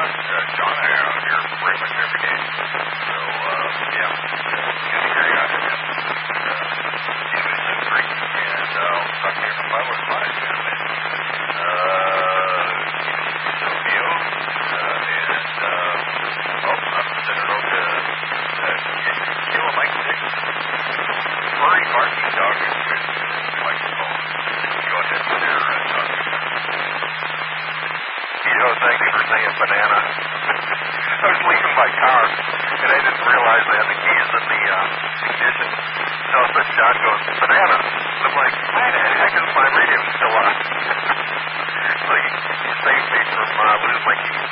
John and I are out here pretty much every day. So, yeah, good to hear you out here, man. Anyways, that's great. And I'll talk to you from 505 in a minute. Romeo, I'm sending it over to Kilo Mike 6. Furry barking dog is with the microphone. Go ahead and share talk to him. Thank you for saying banana. I was leaving my car, and I didn't realize I had the keys in the ignition. So all of a sudden, John goes, banana. And I'm like, why the heck is my radio still on? So he saved me from losing my keys.